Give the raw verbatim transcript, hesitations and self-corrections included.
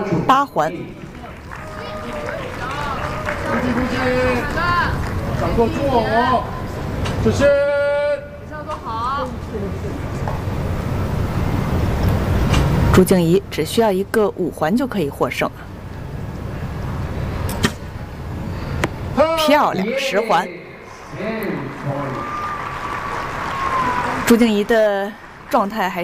八环。 掌舵住哦，谢谢。 比赛做好。 朱静怡只需要一个五环就可以获胜。漂亮，十环。朱静怡的状态还